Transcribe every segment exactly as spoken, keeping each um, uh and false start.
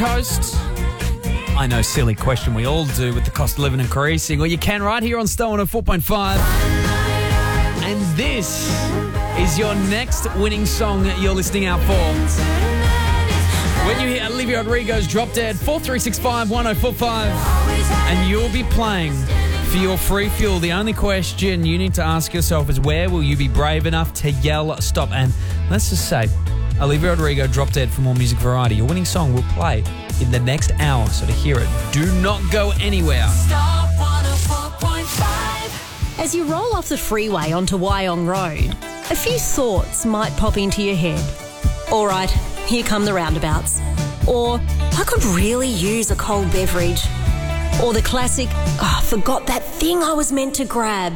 Coast? I know, silly question, we all do with the cost of living increasing. Well, you can right here on Star one oh four point five. And this is your next winning song that you're listening out for. When you hear Olivia Rodrigo's Drop Dead, four three six five, one oh four five, and you'll be playing for your free fuel. The only question you need to ask yourself is, where will you be brave enough to yell stop? And let's just say, Olivia Rodrigo, Drop Dead. For more music variety, your winning song will play in the next hour. So to hear it, do not go anywhere. Star one oh four point five. As you roll off the freeway onto Wyong Road, a few thoughts might pop into your head. All right, here come the roundabouts. Or, I could really use a cold beverage. Or the classic, oh, I forgot that thing I was meant to grab.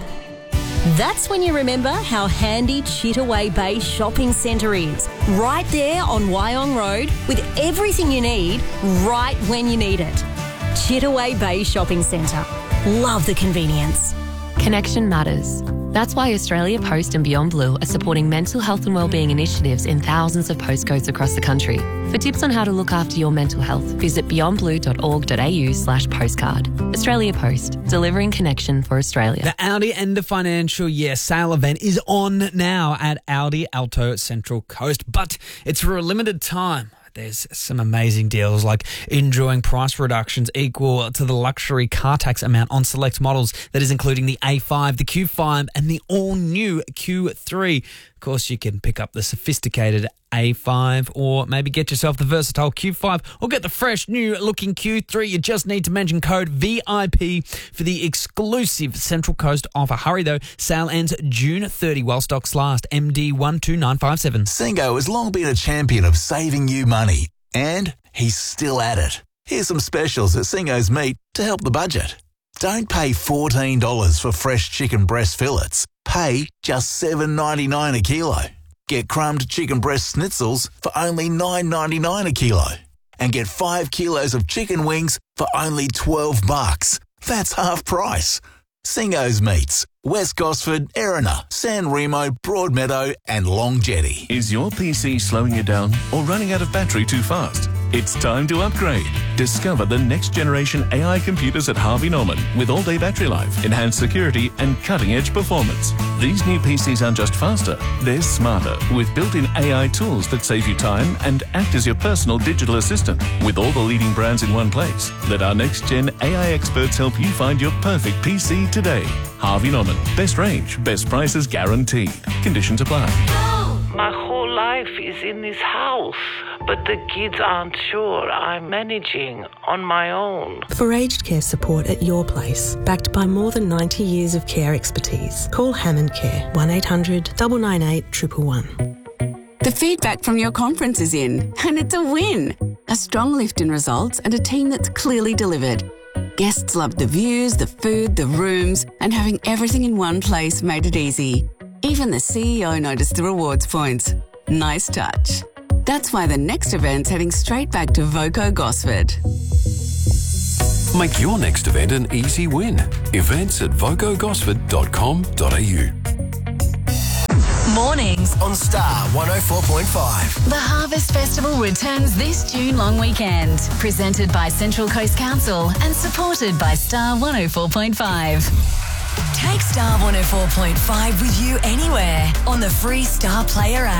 That's when you remember how handy Chittaway Bay Shopping Centre is. Right there on Wyong Road with everything you need right when you need it. Chittaway Bay Shopping Centre. Love the convenience. Connection matters. That's why Australia Post and Beyond Blue are supporting mental health and wellbeing initiatives in thousands of postcodes across the country. For tips on how to look after your mental health, visit beyondblue.org.au slash postcard. Australia Post, delivering connection for Australia. The Audi End of Financial Year sale event is on now at Audi Alto Central Coast, but it's for a limited time. There's some amazing deals like enjoying price reductions equal to the luxury car tax amount on select models. That is including the A five, the Q five and the all-new Q three. Of course, you can pick up the sophisticated A five or maybe get yourself the versatile Q five or get the fresh new-looking Q three. You just need to mention code V I P for the exclusive Central Coast offer. Hurry, though. Sale ends June thirtieth while stocks last. M D one two nine five seven. Singo has long been a champion of saving you money, and he's still at it. Here's some specials at Singo's Meat to help the budget. Don't pay fourteen dollars for fresh chicken breast fillets. Pay just seven ninety-nine a kilo. Get crumbed chicken breast schnitzels for only nine ninety-nine a kilo. And get five kilos of chicken wings for only twelve bucks. That's half price. Singo's Meats, West Gosford, Erina, San Remo, Broadmeadow and Long Jetty. Is your P C slowing you down or running out of battery too fast? It's time to upgrade. Discover the next generation A I computers at Harvey Norman with all-day battery life, enhanced security and cutting-edge performance. These new P Cs aren't just faster, they're smarter with built-in A I tools that save you time and act as your personal digital assistant with all the leading brands in one place. Let our next-gen A I experts help you find your perfect P C today. Harvey Norman. Best range, best prices guaranteed. Conditions apply. My whole life is in this house, but the kids aren't sure I'm managing on my own. For aged care support at your place, backed by more than ninety years of care expertise, call Hammond Care, one eight hundred nine nine eight one one one. The feedback from your conference is in, and it's a win. A strong lift in results and a team that's clearly delivered. Guests loved the views, the food, the rooms, and having everything in one place made it easy. Even the C E O noticed the rewards points. Nice touch. That's why the next event's heading straight back to Voco Gosford. Make your next event an easy win. Events at voco gosford dot com dot a u. Mornings On Star one oh four point five. The Harvest Festival returns this June long weekend. Presented by Central Coast Council and supported by Star one oh four point five. Take Star one oh four point five with you anywhere on the free Star Player app.